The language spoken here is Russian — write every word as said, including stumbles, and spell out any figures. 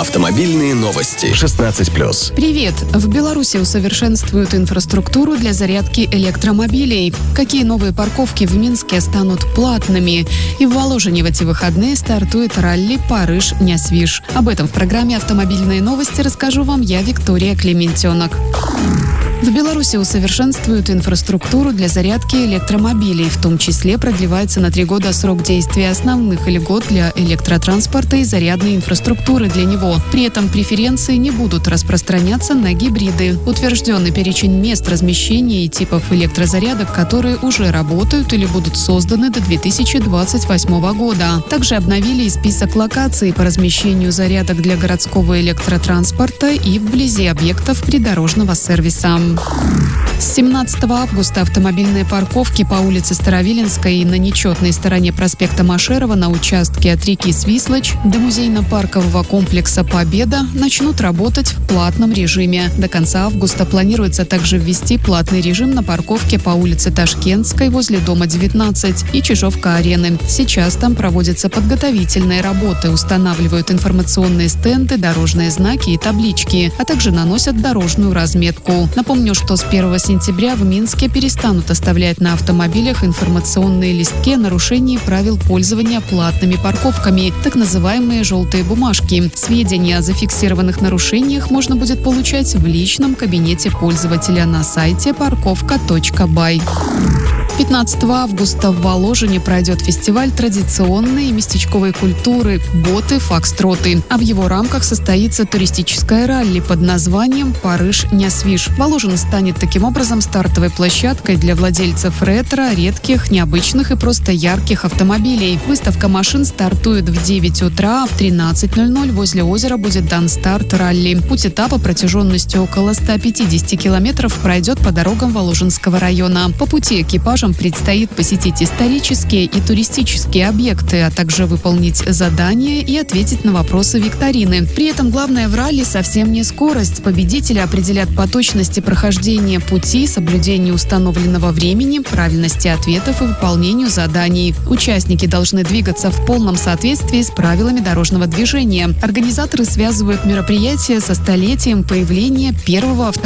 Автомобильные новости. шестнадцать плюс. Привет! В Беларуси усовершенствуют инфраструктуру для зарядки электромобилей. Какие новые парковки в Минске станут платными? И в Воложине в эти выходные стартует ралли «Париж-Нясвиж». Об этом в программе «Автомобильные новости» расскажу вам я, Виктория Клементенок. В Беларуси усовершенствуют инфраструктуру для зарядки электромобилей. В том числе продлевается на три года срок действия основных льгот для электротранспорта и зарядной инфраструктуры для него. При этом преференции не будут распространяться на гибриды. Утвержденный перечень мест размещения и типов электрозарядок, которые уже работают или будут созданы до две тысячи двадцать восьмого года. Также обновили и список локаций по размещению зарядок для городского электротранспорта и вблизи объектов придорожного сервиса. С семнадцатого августа автомобильные парковки по улице Старовиленской и на нечетной стороне проспекта Машерова на участке от реки Свислочь до музейно-паркового комплекса «Победа» начнут работать в платном режиме. До конца августа планируется также ввести платный режим на парковке по улице Ташкентской возле дома девятнадцать и Чижовка-арены. Сейчас там проводятся подготовительные работы, устанавливают информационные стенды, дорожные знаки и таблички, а также наносят дорожную разметку. Напомню, что с первого сентября в Минске перестанут оставлять на автомобилях информационные листки о нарушении правил пользования платными парковками, так называемые «желтые бумажки». Сведения о зафиксированных нарушениях можно будет получать в личном кабинете пользователя на сайте парковка точка бай. пятнадцатого августа в Воложине пройдет фестиваль традиционной и местечковой культуры «Боты, фокстроты», а в его рамках состоится туристическое ралли под названием «Париж-Нясвиж». Воложин станет таким образом стартовой площадкой для владельцев ретро, редких, необычных и просто ярких автомобилей. Выставка машин стартует в девять утра, а в тринадцать ноль ноль возле озера будет дан старт ралли. Путь этапа протяженностью около ста пятидесяти километров пройдет по дорогам Воложинского района. По пути экипажам предстоит посетить исторические и туристические объекты, а также выполнить задания и ответить на вопросы викторины. При этом главное в ралли совсем не скорость. Победители определят по точности прохождения пути, соблюдению установленного времени, правильности ответов и выполнению заданий. Участники должны двигаться в полном соответствии с правилами дорожного движения. Организаторы связывают мероприятие со столетием появления первого автомобиля